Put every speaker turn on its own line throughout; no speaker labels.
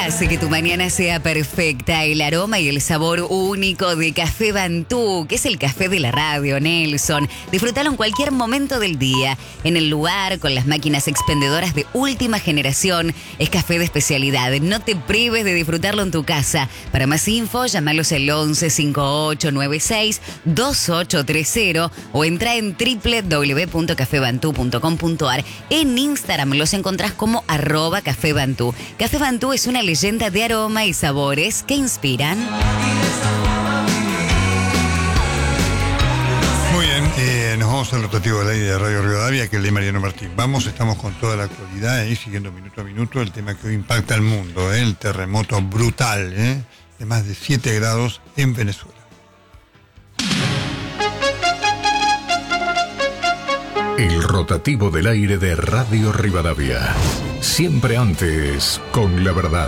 hace que tu mañana sea perfecta? El aroma y el sabor único de Café Bantú, que es el café de la radio, Nelson. Disfrútalo en cualquier momento del día, en el lugar, con las máquinas expendedoras de última generación. Es café de especialidad. No te prives de disfrutarlo en tu casa. Para más info, llámalos al 11 5896 2830 o entra en www.cafebantú.com.ar. En Instagram los encontrás como @cafebantú. Café Bantú es una leyenda de aroma y sabores que inspiran.
Muy bien, nos vamos al rotativo del aire de Radio Rivadavia, que es de Mariano Martín. Estamos con toda la actualidad, siguiendo minuto a minuto el tema que hoy impacta al mundo, el terremoto brutal, de más de 7 grados en Venezuela.
El rotativo del aire de Radio Rivadavia. Siempre antes, con la verdad.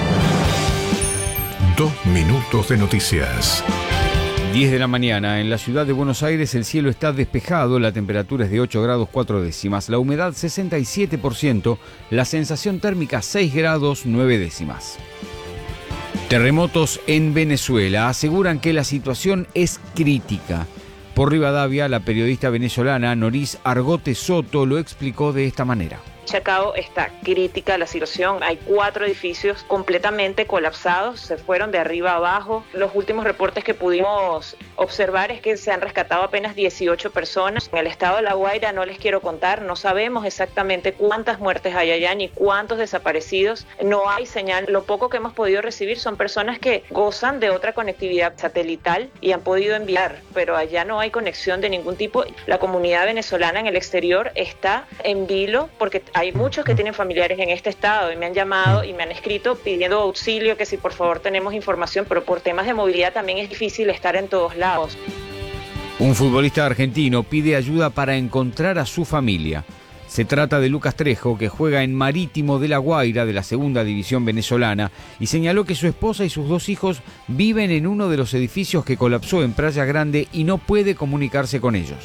2 minutos de noticias.
10 de la mañana, en la ciudad de Buenos Aires el cielo está despejado, la temperatura es de 8 grados 4 décimas, la humedad 67%, la sensación térmica 6 grados 9 décimas. Terremotos en Venezuela aseguran que la situación es crítica. Por Rivadavia, la periodista venezolana Noris Argote Soto lo explicó de esta manera.
Chacao está crítica la situación, hay 4 edificios completamente colapsados, se fueron de arriba a abajo. Los últimos reportes que pudimos observar es que se han rescatado apenas 18 personas. En el estado de La Guaira no les quiero contar, no sabemos exactamente cuántas muertes hay allá ni cuántos desaparecidos, no hay señal. Lo poco que hemos podido recibir son personas que gozan de otra conectividad satelital y han podido enviar, pero allá no hay conexión de ningún tipo. La comunidad venezolana en el exterior está en vilo porque hay muchos que tienen familiares en este estado y me han llamado y me han escrito pidiendo auxilio, que si por favor tenemos información, pero por temas de movilidad también es difícil estar en todos lados.
Un futbolista argentino pide ayuda para encontrar a su familia. Se trata de Lucas Trejo, que juega en Marítimo de La Guaira de la segunda división venezolana, y señaló que su esposa y sus 2 hijos viven en uno de los edificios que colapsó en Playa Grande y no puede comunicarse con ellos.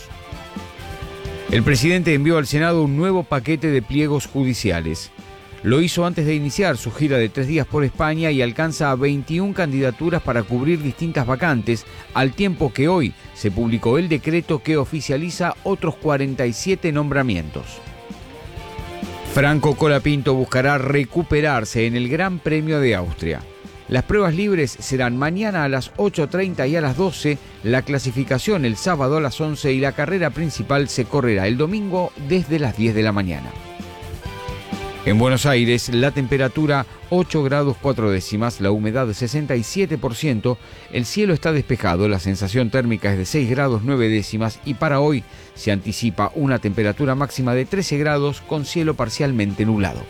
El presidente envió al Senado un nuevo paquete de pliegos judiciales. Lo hizo antes de iniciar su gira de 3 días por España y alcanza a 21 candidaturas para cubrir distintas vacantes, al tiempo que hoy se publicó el decreto que oficializa otros 47 nombramientos. Franco Colapinto buscará recuperarse en el Gran Premio de Austria. Las pruebas libres serán mañana a las 8:30 y a las 12, la clasificación el sábado a las 11 y la carrera principal se correrá el domingo desde las 10 de la mañana. En Buenos Aires, la temperatura 8 grados 4 décimas, la humedad 67%, el cielo está despejado, la sensación térmica es de 6 grados 9 décimas y para hoy se anticipa una temperatura máxima de 13 grados con cielo parcialmente nublado.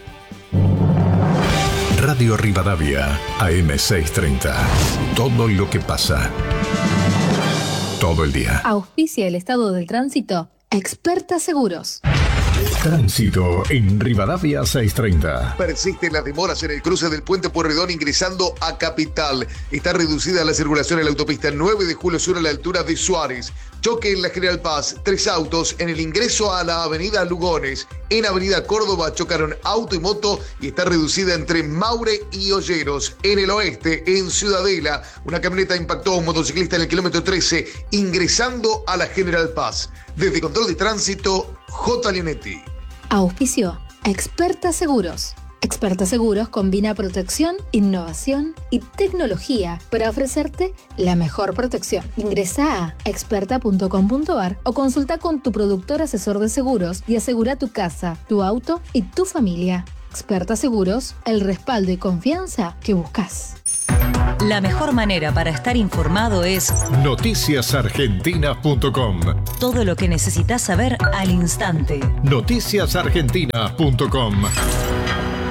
Radio Rivadavia, AM630. Todo lo que pasa. Todo el día.
Auspicia el estado del tránsito. Experta Seguros.
Tránsito en Rivadavia 630.
Persisten las demoras en el cruce del Puente Pueyrredón ingresando a Capital. Está reducida la circulación en la autopista 9 de Julio Sur a la altura de Suárez. Choque en la General Paz. 3 autos en el ingreso a la avenida Lugones. En avenida Córdoba chocaron auto y moto y está reducida entre Maure y Olleros. En el oeste, en Ciudadela, una camioneta impactó a un motociclista en el kilómetro 13 ingresando a la General Paz. Desde Control de Tránsito, J. Leonetti.
Auspicio Experta Seguros. Experta Seguros combina protección, innovación y tecnología para ofrecerte la mejor protección. Ingresa a experta.com.ar o consulta con tu productor asesor de seguros y asegura tu casa, tu auto y tu familia. Experta Seguros, el respaldo y confianza que buscas.
La mejor manera para estar informado es
noticiasargentinas.com.
Todo lo que necesitas saber al instante.
Noticiasargentinas.com.